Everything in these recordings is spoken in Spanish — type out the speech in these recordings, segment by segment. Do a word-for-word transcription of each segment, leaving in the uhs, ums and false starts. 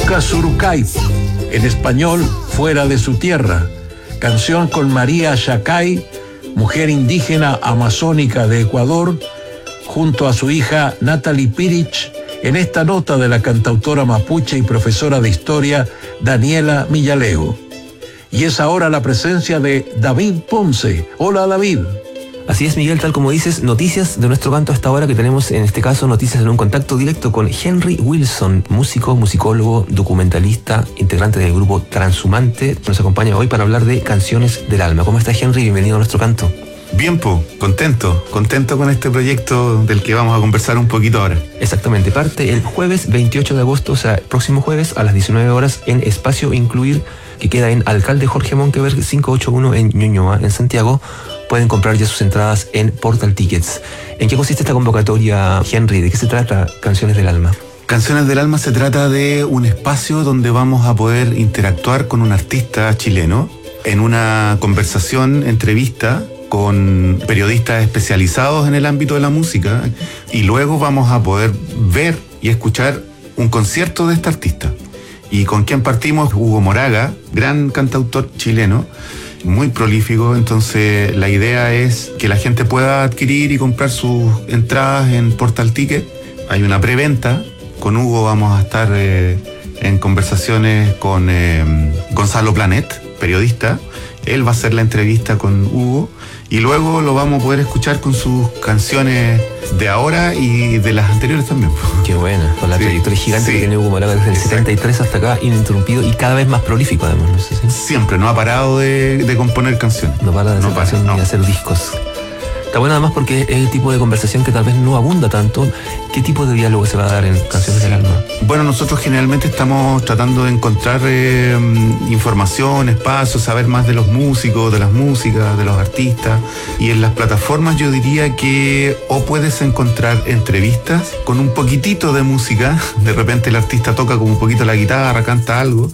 Yuca Surucay, en español, Fuera de su tierra. Canción con María Yacay, mujer indígena amazónica de Ecuador, junto a su hija Natalie Pirich, en esta nota de la cantautora mapuche y profesora de historia Daniela Millaleo. Y es ahora la presencia de David Ponce. Hola, David. Así es, Miguel, tal como dices, noticias de nuestro canto hasta ahora, que tenemos en este caso noticias en un contacto directo con Henry Wilson, músico, musicólogo, documentalista, integrante del grupo Transhumante. Nos acompaña hoy para hablar de Canciones del Alma. ¿Cómo estás, Henry? Bienvenido a nuestro canto. Bien, po, contento, contento con este proyecto del que vamos a conversar un poquito ahora. Exactamente, parte el jueves veintiocho de agosto, o sea, próximo jueves a las diecinueve horas en Espacio Incluir, que queda en Alcalde Jorge Monkeberg quinientos ochenta y uno en Ñuñoa, en Santiago. Pueden comprar ya sus entradas en Portal Tickets. ¿En qué consiste esta convocatoria, Henry? ¿De qué se trata Canciones del Alma? Canciones del Alma se trata de un espacio donde vamos a poder interactuar con un artista chileno en una conversación, entrevista con periodistas especializados en el ámbito de la música, y luego vamos a poder ver y escuchar un concierto de este artista. ¿Y con quién partimos? Hugo Moraga, gran cantautor chileno, muy prolífico. Entonces la idea es que la gente pueda adquirir y comprar sus entradas en Portal Ticket. Hay una preventa. Con Hugo vamos a estar eh, en conversaciones con eh, Gonzalo Planet, periodista. Él va a hacer la entrevista con Hugo y luego lo vamos a poder escuchar con sus canciones de ahora y de las anteriores también. Qué buena, con la sí, trayectoria gigante sí, que tiene Hugo Moraga desde el setenta y tres hasta acá, ininterrumpido y cada vez más prolífico además, ¿no sé si? Siempre, no ha parado de, de componer canciones. No para de hacer no para, canciones no. ni de hacer discos. Está bueno además porque es el tipo de conversación que tal vez no abunda tanto. ¿Qué tipo de diálogo se va a dar en Canciones sí. del Alma? Bueno, nosotros generalmente estamos tratando de encontrar eh, información, espacios, saber más de los músicos, de las músicas, de los artistas. Y en las plataformas yo diría que o puedes encontrar entrevistas con un poquitito de música, de repente el artista toca como un poquito la guitarra, canta algo,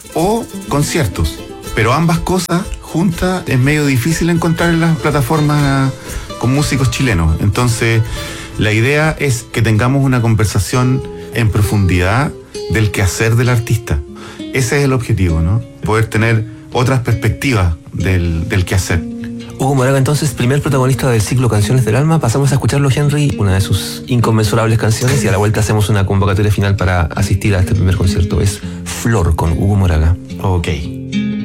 o conciertos. Pero ambas cosas juntas es medio difícil encontrar en las plataformas con músicos chilenos. Entonces, la idea es que tengamos una conversación en profundidad del quehacer del artista. Ese es el objetivo, ¿no? Poder tener otras perspectivas del, del quehacer. Hugo Moraga, entonces, primer protagonista del ciclo Canciones del Alma. Pasamos a escucharlo, Henry, una de sus inconmensurables canciones, y a la vuelta hacemos una convocatoria final para asistir a este primer concierto. Es Flor con Hugo Moraga. Ok.